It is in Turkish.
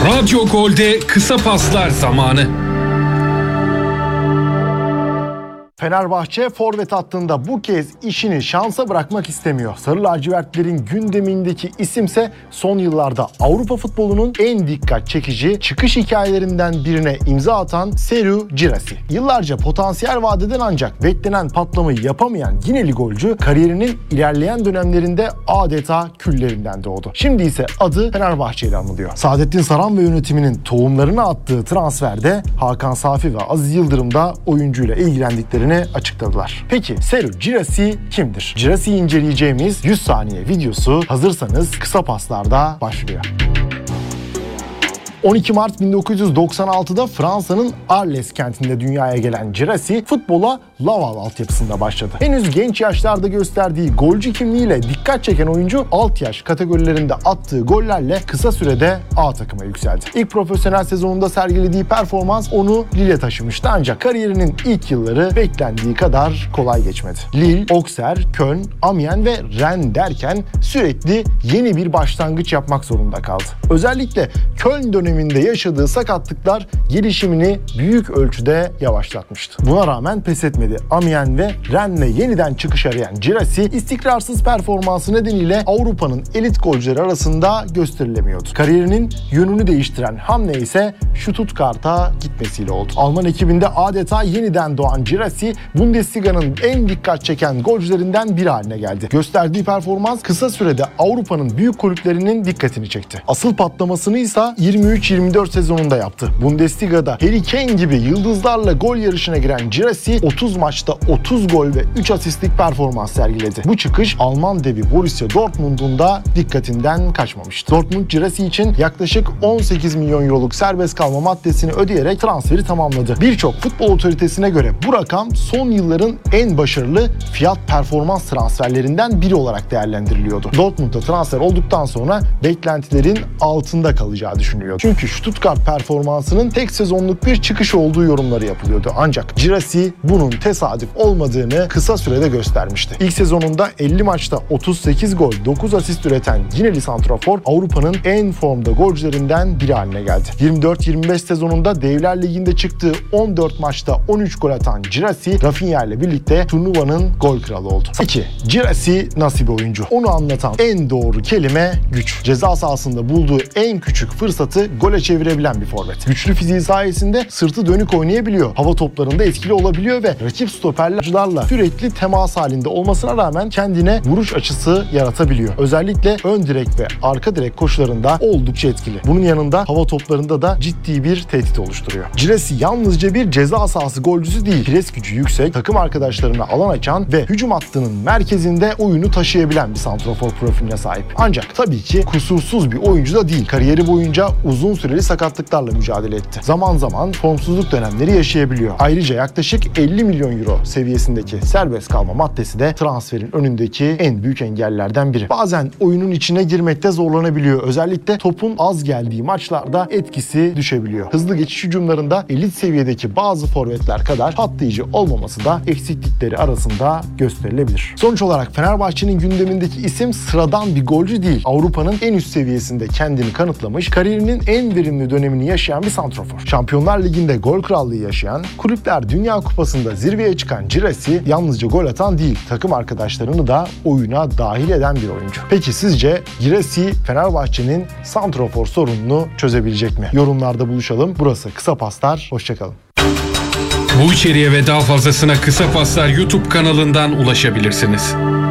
Radyo Gol'de kısa paslar zamanı. Fenerbahçe forvet hattında bu kez işini şansa bırakmak istemiyor. Sarı lacivertlerin gündemindeki isimse son yıllarda Avrupa futbolunun en dikkat çekici çıkış hikayelerinden birine imza atan Serhou Girassi. Yıllarca potansiyel vadeden ancak beklenen patlamayı yapamayan Gineli golcü kariyerinin ilerleyen dönemlerinde adeta küllerinden doğdu. Şimdi ise adı Fenerbahçe ile anılıyor. Saadettin Saran ve yönetiminin tohumlarını attığı transferde Hakan Safi ve Aziz Yıldırım da oyuncuyla ilgilendiklerini açıkladılar. Peki Serhou Girassi kimdir? Girassi'yi inceleyeceğimiz 100 saniye videosu hazırsanız kısa paslarda başlıyor. 12 Mart 1996'da Fransa'nın Arles kentinde dünyaya gelen Girassi futbola Laval altyapısında başladı. Henüz genç yaşlarda gösterdiği golcü kimliğiyle dikkat çeken oyuncu alt yaş kategorilerinde attığı gollerle kısa sürede A takıma yükseldi. İlk profesyonel sezonunda sergilediği performans onu Lille'e taşımıştı ancak kariyerinin ilk yılları beklendiği kadar kolay geçmedi. Lille, Auxerre, Köln, Amiens ve Rennes derken sürekli yeni bir başlangıç yapmak zorunda kaldı. Özellikle Köln döneminde yaşadığı sakatlıklar gelişimini büyük ölçüde yavaşlatmıştı. Buna rağmen pes etmedi. Amiens ve Rennes'le yeniden çıkış arayan Girassi istikrarsız performansı nedeniyle Avrupa'nın elit golcüleri arasında gösterilemiyordu. Kariyerinin yönünü değiştiren hamle ise Stuttgart'a gitmesiyle oldu. Alman ekibinde adeta yeniden doğan Girassi, Bundesliga'nın en dikkat çeken golcülerinden biri haline geldi. Gösterdiği performans kısa sürede Avrupa'nın büyük kulüplerinin dikkatini çekti. Asıl patlamasını ise 23-24 sezonunda yaptı. Bundesliga'da Harry Kane gibi yıldızlarla gol yarışına giren Girassi 30 maçta 30 gol ve 3 asistlik performans sergiledi. Bu çıkış Alman devi Borussia Dortmund'un da dikkatinden kaçmamıştı. Dortmund Girassi için yaklaşık 18 milyon euroluk serbest kalma maddesini ödeyerek transferi tamamladı. Birçok futbol otoritesine göre bu rakam son yılların en başarılı fiyat performans transferlerinden biri olarak değerlendiriliyordu. Dortmund'a transfer olduktan sonra beklentilerin altında kalacağı düşünülüyordu. Çünkü Stuttgart performansının tek sezonluk bir çıkış olduğu yorumları yapılıyordu. Ancak Girassi bunun tesadüf olmadığını kısa sürede göstermişti. İlk sezonunda 50 maçta 38 gol, 9 asist üreten Gineli santrafor Avrupa'nın en formda golcülerinden biri haline geldi. 24-25 sezonunda Devler Ligi'nde çıktığı 14 maçta 13 gol atan Girassi, Rafinha ile birlikte turnuvanın gol kralı oldu. 2. Girassi nasıl bir oyuncu? Onu anlatan en doğru kelime güç. Ceza sahasında bulduğu en küçük fırsatı gole çevirebilen bir forvet. Güçlü fiziği sayesinde sırtı dönük oynayabiliyor. Hava toplarında etkili olabiliyor ve rakip stoperlerle sürekli temas halinde olmasına rağmen kendine vuruş açısı yaratabiliyor. Özellikle ön direk ve arka direk koşularında oldukça etkili. Bunun yanında hava toplarında da ciddi bir tehdit oluşturuyor. Girassi yalnızca bir ceza sahası golcüsü değil. Pres gücü yüksek, takım arkadaşlarına alan açan ve hücum hattının merkezinde oyunu taşıyabilen bir santrafor profiline sahip. Ancak tabii ki kusursuz bir oyuncu da değil. Kariyeri boyunca uzun süreli sakatlıklarla mücadele etti. Zaman zaman formsuzluk dönemleri yaşayabiliyor. Ayrıca yaklaşık 50 milyon euro seviyesindeki serbest kalma maddesi de transferin önündeki en büyük engellerden biri. Bazen oyunun içine girmekte zorlanabiliyor. Özellikle topun az geldiği maçlarda etkisi düşebiliyor. Hızlı geçiş hücumlarında elit seviyedeki bazı forvetler kadar patlayıcı olmaması da eksiklikleri arasında gösterilebilir. Sonuç olarak Fenerbahçe'nin gündemindeki isim sıradan bir golcü değil. Avrupa'nın en üst seviyesinde kendini kanıtlamış, kariyerinin en verimli dönemini yaşayan bir santrafor. Şampiyonlar Ligi'nde gol krallığı yaşayan, Kulüpler Dünya Kupası'nda zirveye çıkan Girassi yalnızca gol atan değil, takım arkadaşlarını da oyuna dahil eden bir oyuncu. Peki sizce Girassi Fenerbahçe'nin santrafor sorununu çözebilecek mi? Yorumlarda buluşalım. Burası Kısa Paslar. Hoşçakalın. Bu içeriğe ve daha fazlasına Kısa Paslar YouTube kanalından ulaşabilirsiniz.